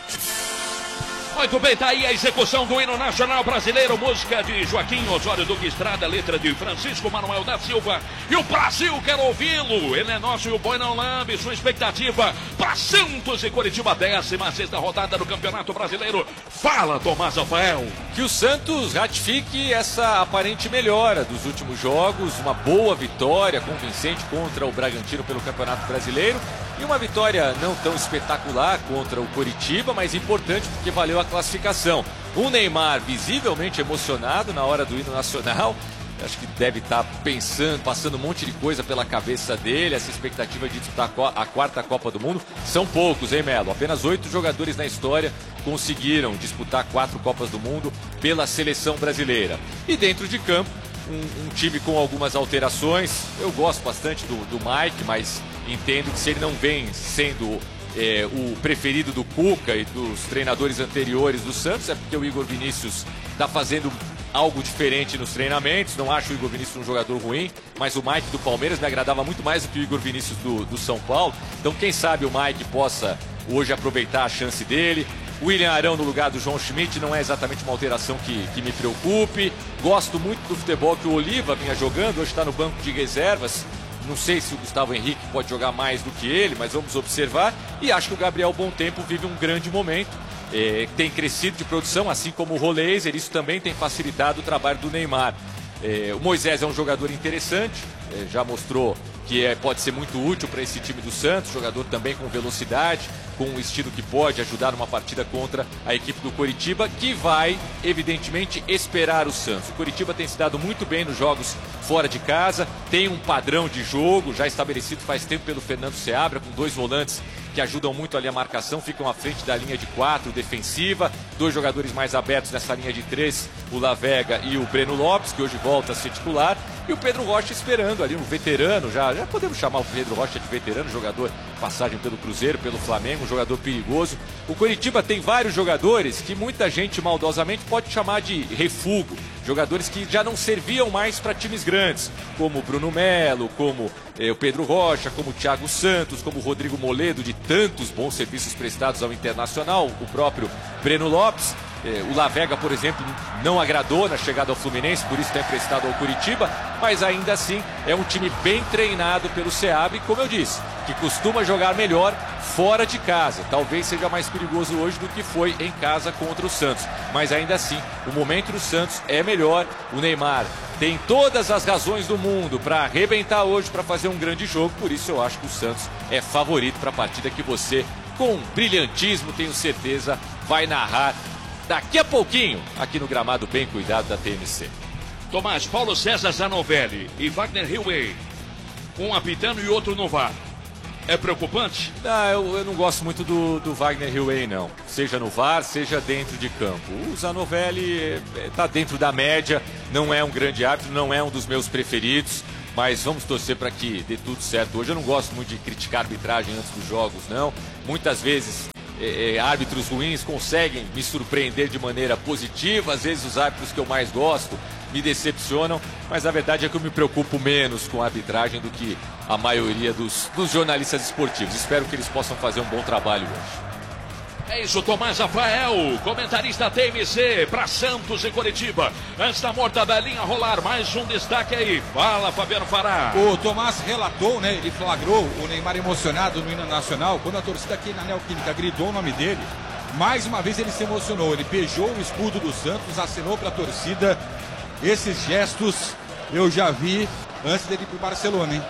Muito bem, tá aí a execução do hino nacional brasileiro, música de Joaquim Osório Duque Estrada, letra de Francisco Manuel da Silva. E o Brasil quer ouvi-lo, ele é nosso e o boi não lambe. Sua expectativa para Santos e Coritiba, 16ª rodada do Campeonato Brasileiro. Fala, Tomás Rafael. Que o Santos ratifique essa aparente melhora dos últimos jogos, uma boa vitória convincente contra o Bragantino pelo Campeonato Brasileiro e uma vitória não tão espetacular contra o Coritiba, mas importante porque valeu a classificação. O Neymar visivelmente emocionado na hora do hino nacional. Acho que deve estar pensando, passando um monte de coisa pela cabeça dele, essa expectativa de disputar a 4ª Copa do Mundo. São poucos, hein, Melo? Apenas 8 jogadores na história conseguiram disputar 4 Copas do Mundo pela seleção brasileira. E dentro de campo, um time com algumas alterações. Eu gosto bastante do Mike, mas entendo que se ele não vem sendo o preferido do Cuca e dos treinadores anteriores do Santos, é porque o Igor Vinícius está fazendo algo diferente nos treinamentos. Não acho o Igor Vinícius um jogador ruim, mas o Mike do Palmeiras me agradava muito mais do que o Igor Vinícius do São Paulo. Então quem sabe o Mike possa hoje aproveitar a chance dele. O William Arão no lugar do João Schmidt não é exatamente uma alteração que me preocupe. Gosto muito do futebol que o Oliva vinha jogando, hoje está no banco de reservas. Não sei se o Gustavo Henrique pode jogar mais do que ele, mas vamos observar. E acho que o Gabriel Bom Tempo vive um grande momento. Tem crescido de produção, assim como o Roleiser. Isso também tem facilitado o trabalho do Neymar. O Moisés é um jogador interessante, já mostrou que pode ser muito útil para esse time do Santos, jogador também com velocidade, com um estilo que pode ajudar numa partida contra a equipe do Coritiba, que vai, evidentemente, esperar o Santos. O Coritiba tem se dado muito bem nos jogos fora de casa, tem um padrão de jogo já estabelecido faz tempo pelo Fernando Seabra, com 2 volantes que ajudam muito ali a marcação, ficam à frente da linha de 4 defensiva, 2 jogadores mais abertos nessa linha de 3, o Lavega e o Breno Lopes, que hoje volta a ser titular, e o Pedro Rocha esperando ali, um veterano, já podemos chamar o Pedro Rocha de veterano, jogador, passagem pelo Cruzeiro, pelo Flamengo, um jogador perigoso. O Coritiba tem vários jogadores que muita gente maldosamente pode chamar de refúgio, jogadores que já não serviam mais para times grandes, como o Bruno Melo, como o Pedro Rocha, como o Thiago Santos, como o Rodrigo Moledo, de tantos bons serviços prestados ao Internacional, o próprio Breno Lopes. O Lavega, por exemplo, não agradou na chegada ao Fluminense, por isso está emprestado ao Coritiba, mas ainda assim é um time bem treinado pelo Seabra, como eu disse, que costuma jogar melhor fora de casa. Talvez seja mais perigoso hoje do que foi em casa contra o Santos, mas ainda assim o momento do Santos é melhor. O Neymar tem todas as razões do mundo para arrebentar hoje, para fazer um grande jogo, por isso eu acho que o Santos é favorito para a partida que você, com brilhantismo, tenho certeza, vai narrar daqui a pouquinho, aqui no gramado bem cuidado da TMC. Tomás, Paulo César Zanovelli e Wagner Hillway, um apitando e outro no VAR. É preocupante? Eu não gosto muito do Wagner Hillway, não. Seja no VAR, seja dentro de campo. O Zanovelli está dentro da média, não é um grande árbitro, não é um dos meus preferidos, mas vamos torcer para que dê tudo certo. Hoje eu não gosto muito de criticar a arbitragem antes dos jogos, não. Muitas vezes árbitros ruins conseguem me surpreender de maneira positiva, às vezes os árbitros que eu mais gosto me decepcionam, mas a verdade é que eu me preocupo menos com a arbitragem do que a maioria dos jornalistas esportivos. Espero que eles possam fazer um bom trabalho hoje. É isso, Tomás Rafael, comentarista TMC para Santos e Coritiba. Antes da mortadelinha rolar, mais um destaque aí. Fala, Fabiano Fará. O Tomás relatou, né? Ele flagrou o Neymar emocionado no hino nacional. Quando a torcida aqui na Neoquímica gritou o nome dele, mais uma vez ele se emocionou. Ele beijou o escudo do Santos, acenou para a torcida. Esses gestos eu já vi antes dele ir para o Barcelona, hein?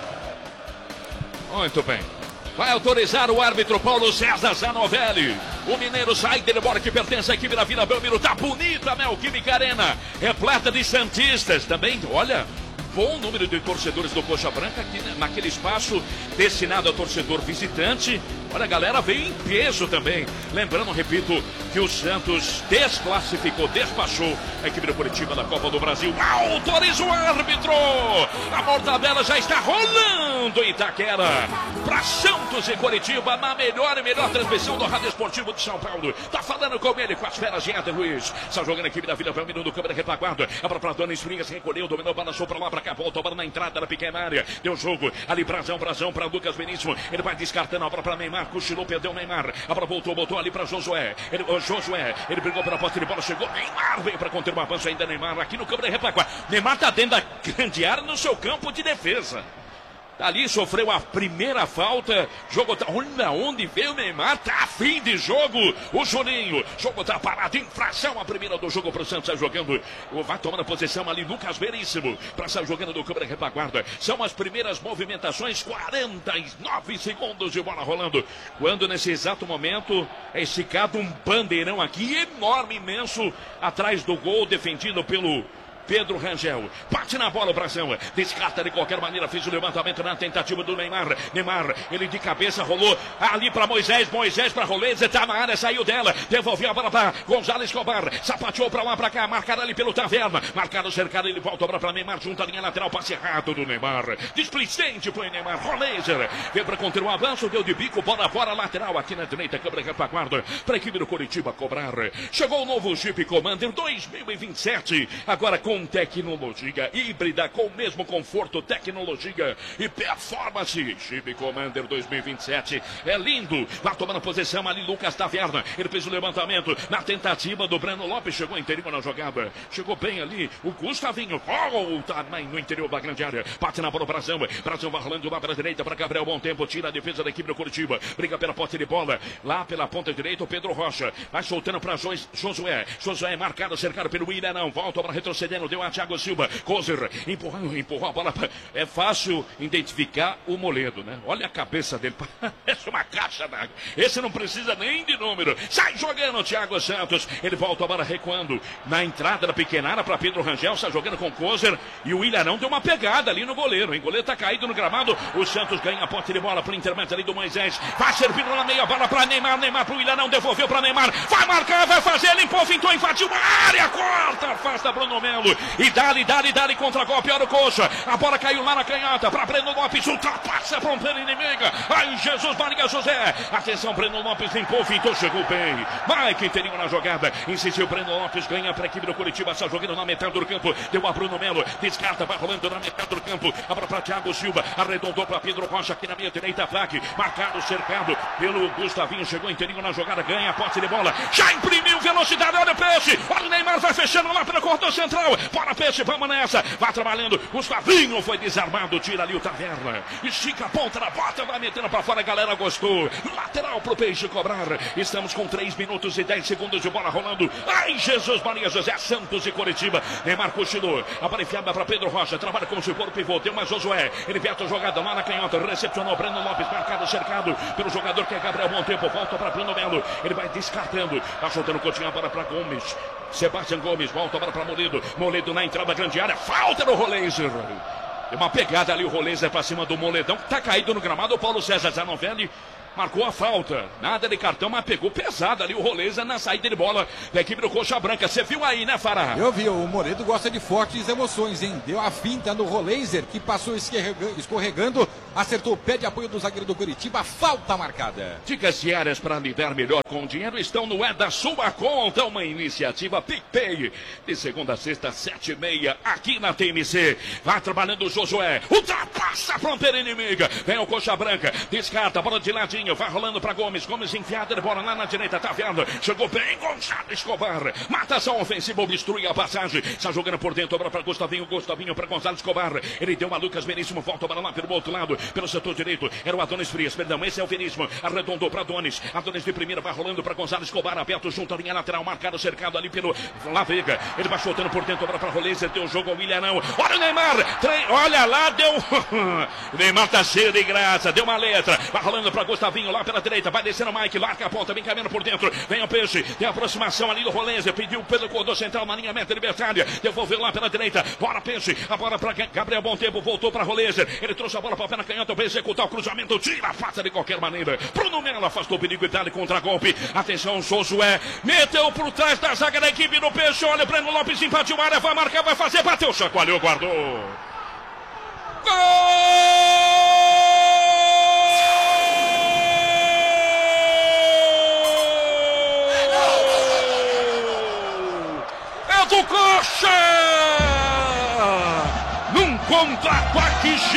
Muito bem. Vai autorizar o árbitro Paulo César Zanovelli. O mineiro sai dele, bola que pertence à equipe da Vila Belmiro. Tá bonita a Neoquímica Arena, repleta de santistas também. Olha, bom número de torcedores do Coxa Branca aqui naquele espaço destinado ao torcedor visitante. Olha, a galera veio em peso também. Lembrando, repito, que o Santos desclassificou, despachou a equipe do Coritiba da Copa do Brasil. Autoriza o árbitro! A mortadela já está rolando em Itaquera. Para Santos e Coritiba, na melhor e melhor transmissão do Rádio Esportivo de São Paulo. Tá falando com ele, com as feras de Éder Luiz. Está jogando a equipe da Vila Belmiro do câmera retaguarda. A para Dona Esprinha se recolheu, dominou, balançou para lá, para marca, volta a bola na entrada da pequena área. Deu jogo ali, Brazão para Lucas Veríssimo. Ele vai descartando a bola para Neymar, cochilou, perdeu o Neymar. A bola voltou, botou ali para Josué. Ele brigou pela posse de bola, chegou. Neymar veio para conter o avanço ainda. Neymar aqui no campo de retaguarda. Neymar tá dentro da grande área no seu campo de defesa. Ali sofreu a primeira falta. Jogo tá. Olha onde veio o Neymar. Tá fim de jogo. O Juninho. Jogo tá parado. Infração a primeira do jogo pro Santos. Sai jogando. Vai tomando a posição ali. Lucas Veríssimo. Pra sair jogando do campo de retaguarda. São as primeiras movimentações. 49 segundos de bola rolando. Quando nesse exato momento é esticado um bandeirão aqui enorme, imenso. Atrás do gol. Defendido pelo Pedro Rangel. Bate na bola o Brasil. Descarta de qualquer maneira. Fez o levantamento na tentativa do Neymar. Neymar, ele de cabeça rolou ali para Moisés. Moisés para Roleza. Tá na área, saiu dela. Devolveu a bola para Gonzalo Escobar. Sapateou para lá, para cá. Marcado ali pelo Taverna. Marcado, cercado. Ele volta para Neymar. Junta a linha lateral. Passe errado do Neymar. Displicente foi Neymar. Roleza. Veio para conter o avanço. Deu de bico. Bola fora. Lateral aqui na direita. Câmara de retaguarda. Para a equipe do Coritiba cobrar. Chegou o novo Jeep Commander 2027. Agora com tecnologia híbrida, com o mesmo conforto, tecnologia e performance. Jeep Commander 2027 é lindo. Vai tomando posição ali Lucas Taverna. Ele fez o levantamento na tentativa do Breno Lopes. Chegou inteirinho na jogada. Chegou bem ali o Gustavinho. Volta no interior da grande área. Bate na bola o Brazão. Brazão vai rolando lá para a direita para Gabriel Bom Tempo. Tira a defesa da equipe do Curitiba. Briga pela posse de bola. Lá pela ponta direita o Pedro Rocha. Vai soltando para Josué. Josué marcado, cercado pelo Willian. Não. Volta para retrocedendo. Deu a Thiago Silva. Kozer empurrou a bola. É fácil identificar o Moledo, né? Olha a cabeça dele. Parece uma caixa d'água. Esse não precisa nem de número. Sai jogando o Thiago Santos. Ele volta a bola recuando na entrada da pequena área para Pedro Rangel. Sai jogando com Kozer. E o Ilharão deu uma pegada ali no goleiro. O goleiro tá caído no gramado. O Santos ganha a posse de bola para o intermédio ali do Moisés. Vai servindo na meia bola para Neymar. Neymar para o Ilharão. Devolveu para Neymar. Vai marcar, vai fazer. Limpou, fintou, invadiu a área. Corta, afasta Bruno Melo. E dali contra golpe, olha o Coxa. A bola caiu lá na canhota para Breno Lopes. Ultrapassa a fronteira inimiga. Ai, Jesus Maria José. Atenção, Breno Lopes limpou, fintou, chegou bem. Mike inteirinho na jogada. Insistiu, Breno Lopes ganha para a equipe do Curitiba. Está jogando na metade do campo. Deu a Bruno Melo. Descarta, vai rolando na metade do campo. Abra para Thiago Silva. Arredondou para Pedro Rocha aqui na minha direita. Ataque. Marcado, cercado pelo Gustavinho. Chegou inteirinho na jogada. Ganha a posse de bola. Já imprimiu velocidade. Olha o peixe. Olha o Neymar. Vai fechando lá pela corredor central. Bora, peixe. Vamos nessa. Vai trabalhando. Gustavinho foi desarmado. Tira ali o Taverna. Estica a ponta da bota. Vai metendo para fora. A galera gostou. Lateral pro peixe cobrar. Estamos com 3 minutos e 10 segundos de bola rolando. Ai, Jesus Maria José. Santos e Curitiba. Neymar cochilou. A bola enfiada para Pedro Rocha. Trabalha como se for o pivô. Deu mais Josué. Ele veta a jogada lá na canhota. Recepcionou Breno Lopes. Marcado, cercado pelo jogador que é Gabriel Bom Tempo. Volta para Bruno Melo. Ele vai descartando. Vai soltando o Coutinho. A bola para Gomes. Sebastião Gomes. Volta a bola para Moledo. Moledo na entrada da grande área. Falta no Roleza. Deu uma pegada ali o Roleza para cima do Moledão. Que tá caído no gramado. O Paulo César Zanovelli marcou a falta. Nada de cartão, mas pegou pesado ali o Roleza na saída de bola da equipe do Coxa Branca. Você viu aí, né, Fará? Eu vi, o Moledo gosta de fortes emoções, hein? Deu a finta no Roleza, que passou escorregando, acertou o pé de apoio do zagueiro do Curitiba, falta marcada. Dicas diárias para lidar melhor com o dinheiro estão no É da Sua Conta, uma iniciativa PicPay, de segunda a sexta, 7h30, aqui na TMC. Vai trabalhando o Josué, ultrapassa a fronteira inimiga, vem o Coxa Branca, descarta, bola de ladinho, vai rolando para Gomes, Gomes enfiada de bola lá na direita, tá vendo? Chegou bem, Gonçalo Escobar, matação ofensiva, obstrui a passagem, está jogando por dentro, bola para Gustavinho para Gonçalo Escobar, ele deu a Lucas Veríssimo, volta a bola lá pelo outro lado, pelo setor direito, era o Adonis Frias, perdão, esse é o Veríssimo, arredondou para Adonis de primeira, vai rolando para Gonçalo Escobar, aberto junto à linha lateral, marcado, cercado ali pelo Lavega, ele vai soltando por dentro, bola para Roleza, deu o jogo ao Ilharão, olha o Neymar, olha lá, deu, o Neymar tá cheio de graça, deu uma letra, vai rolando para Gustavinho lá pela direita, vai descendo o Mike, larga a ponta, vem caminhando por dentro, vem o peixe, tem a aproximação ali do Roleza, pediu pelo corredor central na linha meta adversária, devolveu lá pela direita, bora peixe, a bola para Gabriel Bom Tempo, voltou para Roleza, ele trouxe a bola para o pé na canhota para executar o cruzamento, tira a faca de qualquer maneira, Bruno Melo afastou o perigo e dá-lhe contra-golpe, atenção, Josué, meteu por trás da zaga da equipe do peixe, olha o Breno Lopes invadiu a área, vai marcar, vai fazer, bateu, chacoalhou, guardou. Gol! É do Coxa! Num contra-ataque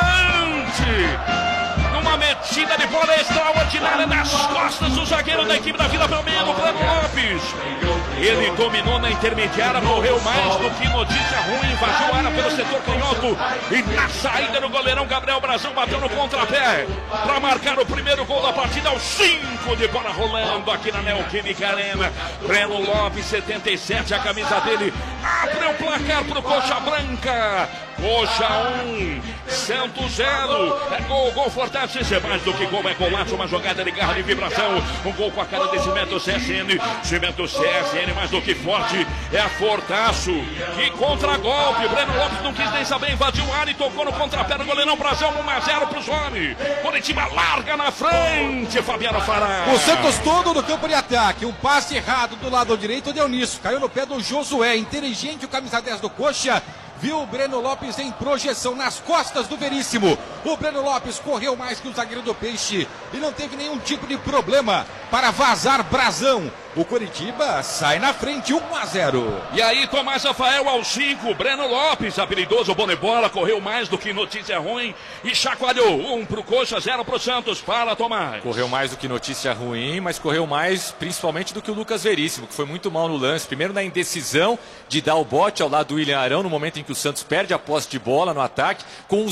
gigante. Uma metida de bola extraordinária nas costas do zagueiro da equipe da Vila Belmiro, Breno Lopes. Ele dominou na intermediária, correu mais do que notícia ruim, invadiu a área pelo setor canhoto e na saída do goleirão Gabriel Brazão bateu no contrapé para marcar o primeiro gol da partida aos 5 de bola rolando aqui na Neoquímica Arena. Breno Lopes, 77, a camisa dele abre o placar pro Coxa Branca. Coxa 1, Santos 0. É gol forte. Se é mais do que gol, é golaço, uma jogada de garra de vibração. Um gol com a cara de Cimento CSN. Cimento CSN, mais do que forte, é a Fortaço. Que contra-golpe. Breno Lopes não quis nem saber, invadiu o ar e tocou no contrapé do goleirão Brazão. 1-0 pros homens. Curitiba larga na frente, Fabiano Fará. O Santos todo no campo de ataque. Um passe errado do lado direito deu nisso. Caiu no pé do Josué. Inteligente o camisa 10 do Coxa. Viu o Breno Lopes em projeção nas costas do Veríssimo. O Breno Lopes correu mais que o zagueiro do Peixe e não teve nenhum tipo de problema para vazar Brazão. O Coritiba sai na frente, 1-0. E aí, Tomás Rafael aos 5. Breno Lopes, habilidoso, bom de bola, correu mais do que notícia ruim e chacoalhou. 1 pro Coxa, 0 pro Santos. Fala, Tomás. Correu mais do que notícia ruim, mas correu mais principalmente do que o Lucas Veríssimo, que foi muito mal no lance. Primeiro na indecisão de dar o bote ao lado do William Arão, no momento em que o Santos perde a posse de bola no ataque, com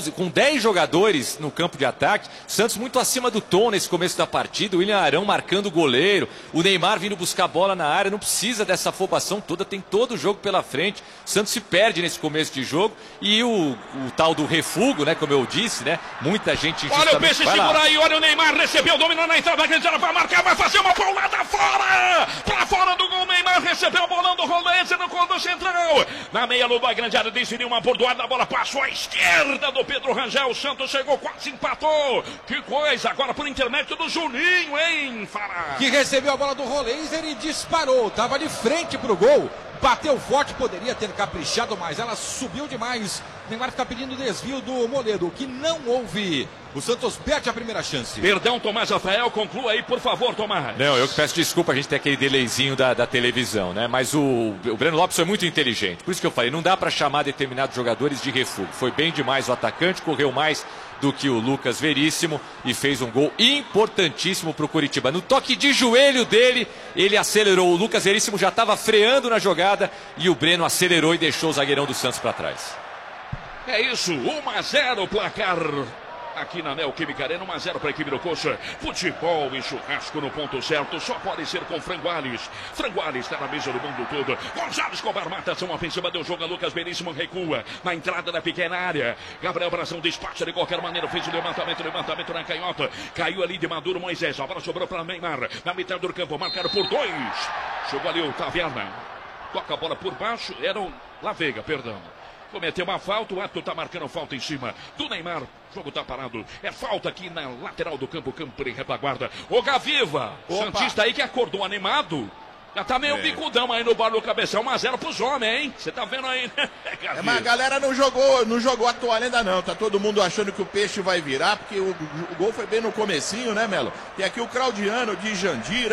10 jogadores no campo de ataque. O Santos muito acima do tom nesse começo da partida. O William Arão marcando o goleiro, o Neymar vindo buscar a bola na área, não precisa dessa afobação toda, tem todo o jogo pela frente. O Santos se perde nesse começo de jogo e o tal do refugo, né, como eu disse, né, muita gente... Olha o Peixe segurar aí, olha o Neymar, recebeu, dominou na entrada, vai marcar, vai fazer uma paulada fora! Pra fora do gol, Neymar recebeu o bolão do Rolense no corredor central. Na meia luva, a grande área, decidiu uma bordoada, a bola passou à esquerda do Pedro Rangel, o Santos chegou, quase empatou. Que coisa, agora por intermédio do Juninho, hein, Fará? Que recebeu a bola do Rolense e disparou, tava de frente pro gol. Bateu forte, poderia ter caprichado, mas ela subiu demais. Neymar fica pedindo desvio do Moledo, que não houve. O Santos perde a primeira chance. Perdão, Tomás Rafael, conclua aí, por favor, Tomás. Não, eu que peço desculpa, a gente tem aquele delayzinho da televisão, né? Mas o Breno Lopes foi muito inteligente. Por isso que eu falei, não dá para chamar determinados jogadores de refúgio. Foi bem demais o atacante, correu mais do que o Lucas Veríssimo e fez um gol importantíssimo para o Coritiba. No toque de joelho dele, ele acelerou. O Lucas Veríssimo já estava freando na jogada e o Breno acelerou e deixou o zagueirão do Santos para trás. É isso, 1-0 o placar aqui na Neoquímica Arena, 1-0 para a equipe do Coxa. Futebol e churrasco no ponto certo, só pode ser com Franguales. Franguales está na mesa do mundo todo. Gonzalo Escobar mata ação ofensiva, deu jogo a Lucas Veríssimo, recua na entrada da pequena área. Gabriel Brazão despacha de qualquer maneira, fez o levantamento na canhota. Caiu ali de Maduro Moisés, a bola sobrou para Neymar, na metade do campo, marcado por 2. Chegou ali o Taverna, toca a bola por baixo, era o La Vega, perdão. Cometeu uma falta, o Ato está marcando falta em cima do Neymar. O jogo está parado. É falta aqui na lateral do campo, campo em retaguarda. O Gaviva, Santista aí que acordou animado. Já tá meio bicudão aí no bar do cabeção. 1-0 pros homens, hein? Você tá vendo aí, né? Mas a galera não jogou a toalha ainda não. Tá todo mundo achando que o Peixe vai virar, porque o gol foi bem no comecinho, né, Melo? E aqui o Claudiano de Jandira.